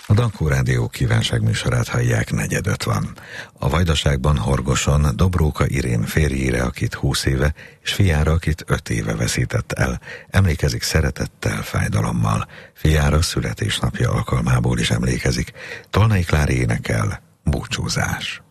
A Dankó Rádió kívánságműsorát hallják, 4:05 van. A Vajdaságban, Horgoson Dobróka Irén férjére, akit 20 éve, és fiára, akit 5 éve veszített el, emlékezik szeretettel, fájdalommal. Fiára születésnapja alkalmából is emlékezik. Tolnai Klári énekel, Búcsúzás.